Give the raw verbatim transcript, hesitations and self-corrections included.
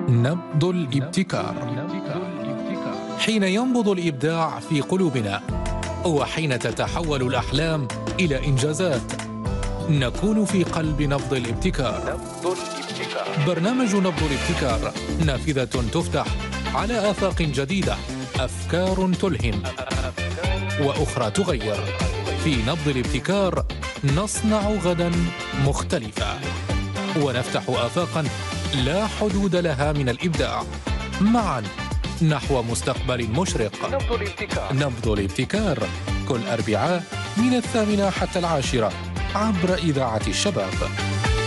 نبض الابتكار. حين ينبض الإبداع في قلوبنا وحين تتحول الأحلام إلى إنجازات نكون في قلب نبض الابتكار. برنامج نبض الابتكار نافذة تفتح على آفاق جديدة، أفكار تلهم وأخرى تغير. في نبض الابتكار نصنع غدا مختلفا ونفتح آفاقا لا حدود لها من الإبداع، معا نحو مستقبل مشرق. نبض الابتكار. نبض الابتكار كل أربعاء من الثامنة حتى العاشرة عبر إذاعة الشباب.